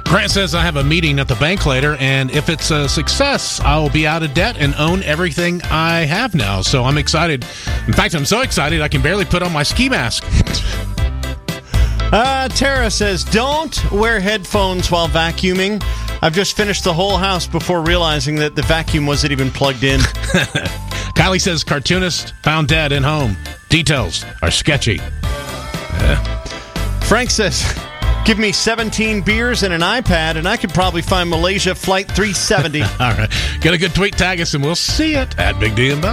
Grant says, I have a meeting at the bank later, and if it's a success, I will be out of debt and own everything I have now. So I'm excited. In fact, I'm so excited I can barely put on my ski mask. Tara says, don't wear headphones while vacuuming. I've just finished the whole house before realizing that the vacuum wasn't even plugged in. Kylie says, cartoonist found dead in home. Details are sketchy. Frank says, give me 17 beers and an iPad, and I could probably find Malaysia Flight 370. All right. Get a good tweet, tag us, and we'll see it at Big D and Buzz.